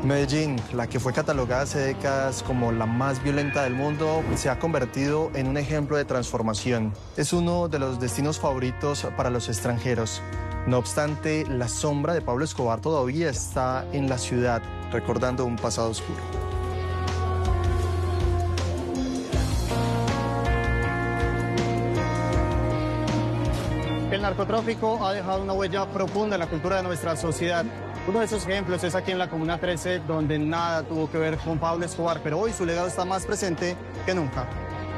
Medellín, la que fue catalogada hace décadas como la más violenta del mundo, se ha convertido en un ejemplo de transformación. Es uno de los destinos favoritos para los extranjeros. No obstante, la sombra de Pablo Escobar todavía está en la ciudad, recordando un pasado oscuro. El narcotráfico ha dejado una huella profunda en la cultura de nuestra sociedad. Uno de esos ejemplos es aquí en la Comuna 13, donde nada tuvo que ver con Pablo Escobar, pero hoy su legado está más presente que nunca.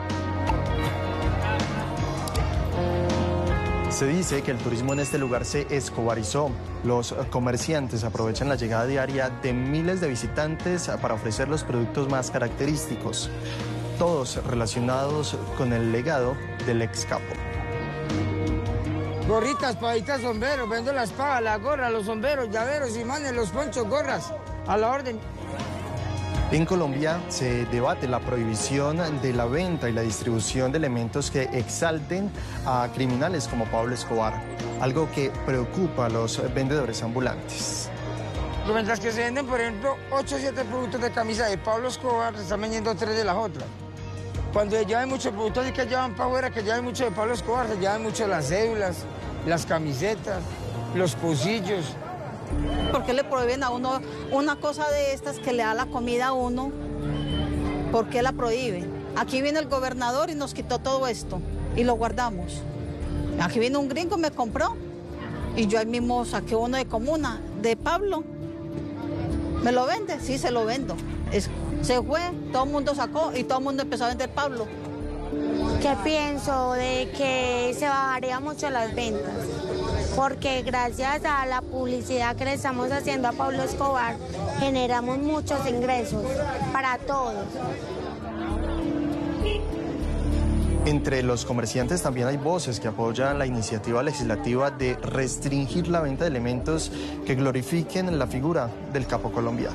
Se dice que el turismo en este lugar se escobarizó. Los comerciantes aprovechan la llegada diaria de miles de visitantes para ofrecer los productos más característicos, todos relacionados con el legado del ex capo. Gorritas, paditas, sombreros, vendo la espada, la gorra, los sombreros, llaveros, imanes, los ponchos, gorras, a la orden. En Colombia se debate la prohibición de la venta y la distribución de elementos que exalten a criminales como Pablo Escobar, algo que preocupa a los vendedores ambulantes. Mientras que se venden, por ejemplo, 8 o 7 productos de camisa de Pablo Escobar, se están vendiendo 3 de las otras. Cuando ya hay muchos productos que llevan para afuera, que llevan mucho de Pablo Escobar, se llevan mucho las cédulas, las camisetas, los pocillos. ¿Por qué le prohíben a uno una cosa de estas que le da la comida a uno? ¿Por qué la prohíben? Aquí viene el gobernador y nos quitó todo esto y lo guardamos. Aquí viene un gringo, me compró y yo ahí mismo saqué uno de comuna, de Pablo. ¿Me lo vende? Sí, se lo vendo. Se fue, todo el mundo sacó y todo el mundo empezó a vender Pablo. ¿Qué pienso? De que se bajaría mucho las ventas, porque gracias a la publicidad que le estamos haciendo a Pablo Escobar, generamos muchos ingresos para todos. Entre los comerciantes también hay voces que apoyan la iniciativa legislativa de restringir la venta de elementos que glorifiquen la figura del capo colombiano.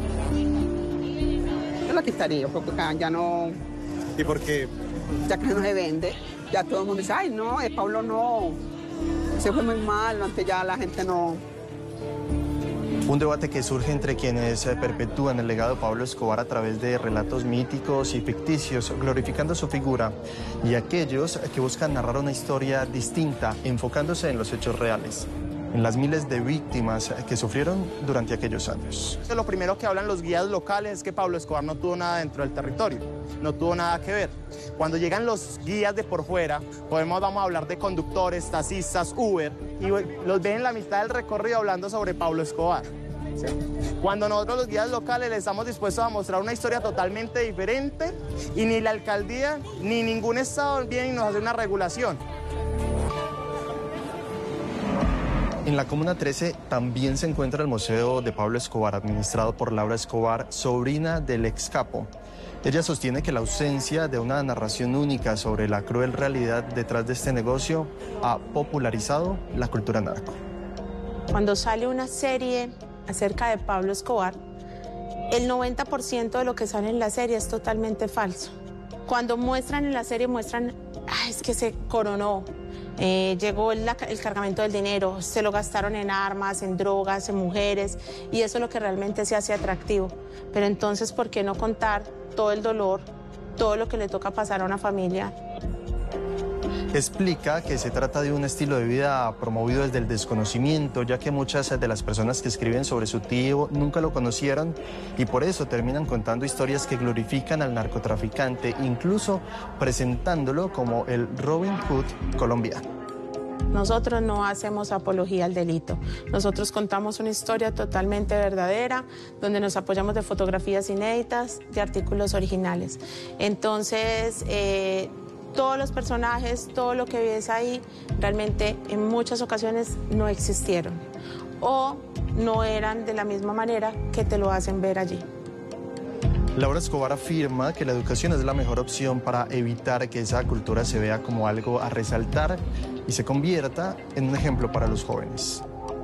Yo la quitaría porque ya no... ¿Y por qué? Ya que no se vende, ya todo el mundo dice, ay no, el Pablo no, se fue muy mal, antes ya la gente no... Un debate que surge entre quienes perpetúan el legado de Pablo Escobar a través de relatos míticos y ficticios, glorificando su figura, y aquellos que buscan narrar una historia distinta, enfocándose en los hechos reales, en las miles de víctimas que sufrieron durante aquellos años. Lo primero que hablan los guías locales es que Pablo Escobar no tuvo nada dentro del territorio, no tuvo nada que ver. Cuando llegan los guías de por fuera, vamos a hablar de conductores, taxistas, Uber, y los ven en la mitad del recorrido hablando sobre Pablo Escobar. ¿Sí? Cuando nosotros los guías locales les estamos dispuestos a mostrar una historia totalmente diferente y ni la alcaldía ni ningún estado viene y nos hace una regulación. En la Comuna 13 también se encuentra el Museo de Pablo Escobar, administrado por Laura Escobar, sobrina del ex capo. Ella sostiene que la ausencia de una narración única sobre la cruel realidad detrás de este negocio ha popularizado la cultura narco. Cuando sale una serie acerca de Pablo Escobar, el 90% de lo que sale en la serie es totalmente falso. Cuando muestran en la serie, muestran, es que se coronó, llegó el cargamento del dinero, se lo gastaron en armas, en drogas, en mujeres, y eso es lo que realmente se hace atractivo. Pero entonces, ¿por qué no contar todo el dolor, todo lo que le toca pasar a una familia? Explica que se trata de un estilo de vida promovido desde el desconocimiento, ya que muchas de las personas que escriben sobre su tío nunca lo conocieron y por eso terminan contando historias que glorifican al narcotraficante, incluso presentándolo como el Robin Hood colombiano. Nosotros no hacemos apología al delito. Nosotros contamos una historia totalmente verdadera, donde nos apoyamos de fotografías inéditas, de artículos originales. Entonces, todos los personajes, todo lo que ves ahí, realmente en muchas ocasiones no existieron o no eran de la misma manera que te lo hacen ver allí. Laura Escobar afirma que la educación es la mejor opción para evitar que esa cultura se vea como algo a resaltar y se convierta en un ejemplo para los jóvenes.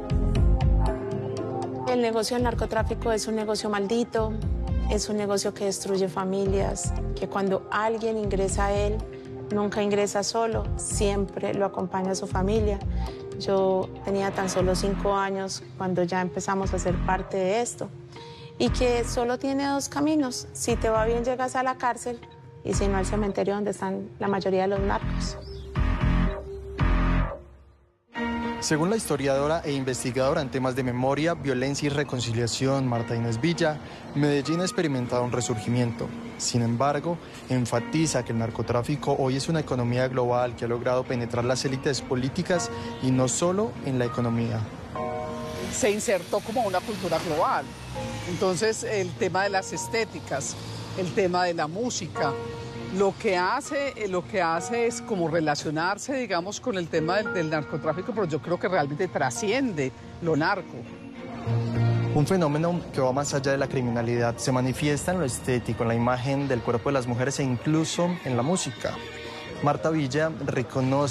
El negocio del narcotráfico es un negocio maldito, es un negocio que destruye familias, que cuando alguien ingresa a él, nunca ingresa solo, siempre lo acompaña a su familia. Yo tenía tan solo 5 años cuando ya empezamos a ser parte de esto. y que solo tiene dos caminos. Si te va bien, llegas a la cárcel, y si no, al cementerio donde están la mayoría de los narcos. Según la historiadora e investigadora en temas de memoria, violencia y reconciliación, Marta Inés Villa, Medellín ha experimentado un resurgimiento. Sin embargo, enfatiza que el narcotráfico hoy es una economía global que ha logrado penetrar las élites políticas y no solo en la economía. Se insertó como una cultura global. Entonces, el tema de las estéticas, el tema de la música, lo que hace es como relacionarse, digamos, con el tema del narcotráfico, pero yo creo que realmente trasciende lo narco. Un fenómeno que va más allá de la criminalidad se manifiesta en lo estético, en la imagen del cuerpo de las mujeres e incluso en la música. Marta Villa reconoce